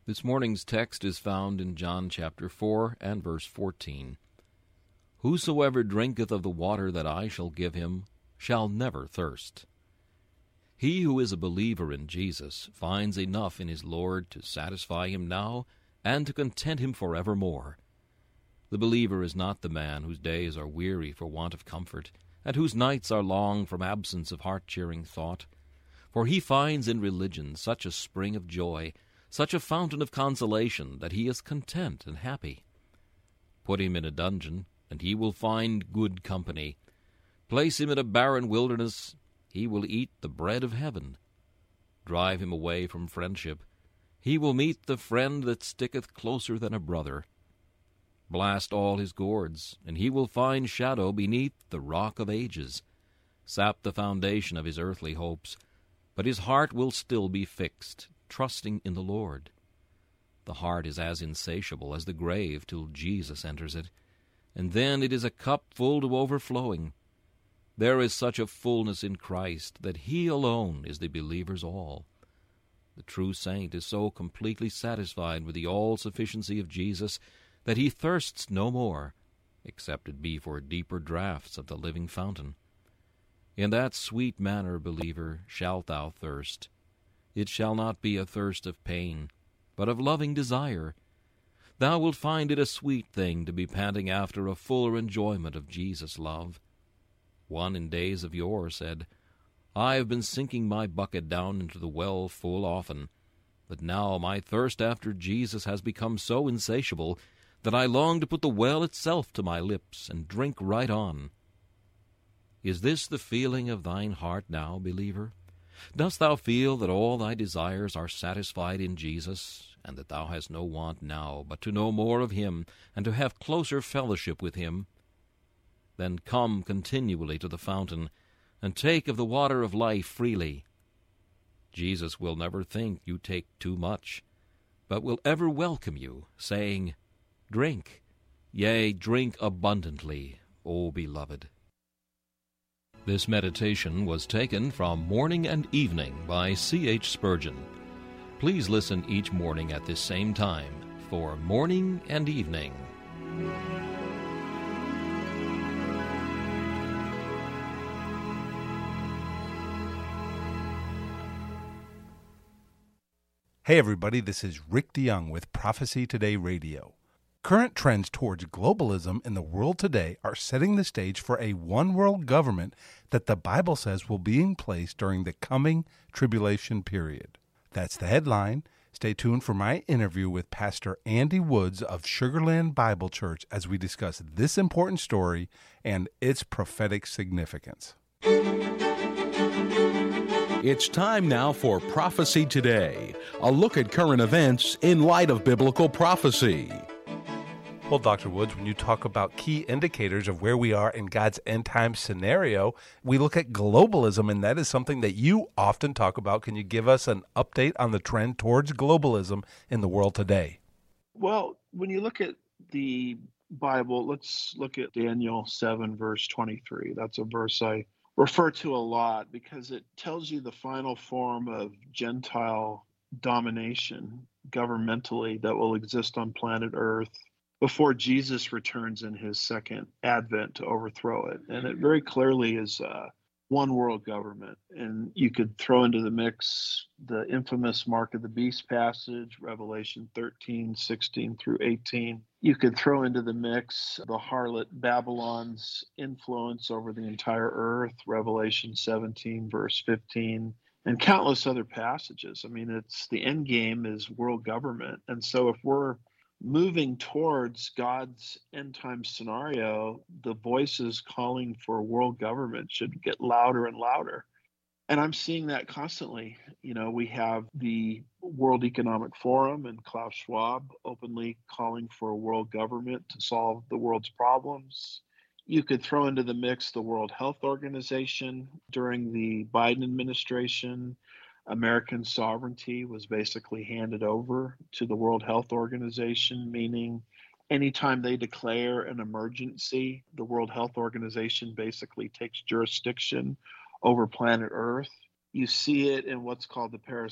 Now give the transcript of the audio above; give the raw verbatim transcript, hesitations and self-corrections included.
This morning's text is found in John chapter four and verse fourteen. Whosoever drinketh of the water that I shall give him shall never thirst. He who is a believer in Jesus finds enough in his Lord to satisfy him now and to content him forevermore. The believer is not the man whose days are weary for want of comfort, and whose nights are long from absence of heart-cheering thought. For he finds in religion such a spring of joy, such a fountain of consolation, that he is content and happy. Put him in a dungeon, and he will find good company. Place him in a barren wilderness, he will eat the bread of heaven. Drive him away from friendship, he will meet the friend that sticketh closer than a brother. Blast all his gourds, and he will find shadow beneath the rock of ages. Sap the foundation of his earthly hopes, but his heart will still be fixed, trusting in the Lord. The heart is as insatiable as the grave till Jesus enters it, and then it is a cup full to overflowing. There is such a fullness in Christ that he alone is the believer's all. The true saint is so completely satisfied with the all-sufficiency of Jesus that he thirsts no more, except it be for deeper draughts of the living fountain. In that sweet manner, believer, shalt thou thirst. It shall not be a thirst of pain, but of loving desire. Thou wilt find it a sweet thing to be panting after a fuller enjoyment of Jesus' love. One in days of yore said, I have been sinking my bucket down into the well full often, but now my thirst after Jesus has become so insatiable that I long to put the well itself to my lips and drink right on. Is this the feeling of thine heart now, believer? Dost thou feel that all thy desires are satisfied in Jesus, and that thou hast no want now but to know more of him and to have closer fellowship with him? Then come continually to the fountain, and take of the water of life freely. Jesus will never think you take too much, but will ever welcome you, saying, Drink, yea, drink abundantly, O beloved. This meditation was taken from Morning and Evening by C H Spurgeon. Please listen each morning at this same time for Morning and Evening. Hey everybody, this is Rick DeYoung with Prophecy Today Radio. Current trends towards globalism in the world today are setting the stage for a one-world government that the Bible says will be in place during the coming tribulation period. That's the headline. Stay tuned for my interview with Pastor Andy Woods of Sugarland Bible Church as we discuss this important story and its prophetic significance. It's time now for Prophecy Today, a look at current events in light of biblical prophecy. Well, Doctor Woods, when you talk about key indicators of where we are in God's end-time scenario, we look at globalism, and that is something that you often talk about. Can you give us an update on the trend towards globalism in the world today? Well, when you look at the Bible, let's look at Daniel seven, verse twenty-three. That's a verse I refer to a lot because it tells you the final form of Gentile domination governmentally that will exist on planet Earth before Jesus returns in his second advent to overthrow it. And it very clearly is uh, one world government. And you could throw into the mix the infamous Mark of the Beast passage, Revelation thirteen, sixteen through eighteen. You could throw into the mix the harlot Babylon's influence over the entire earth, Revelation seventeen, verse fifteen, and countless other passages. I mean, it's the end game is world government. And so if we're moving towards God's end time scenario, the voices calling for world government should get louder and louder. And I'm seeing that constantly. You know, we have the World Economic Forum and Klaus Schwab openly calling for a world government to solve the world's problems. You could throw into the mix the World Health Organization. During the Biden administration, American sovereignty was basically handed over to the World Health Organization, meaning anytime they declare an emergency, the World Health Organization basically takes jurisdiction over planet Earth. You see it in what's called the Paris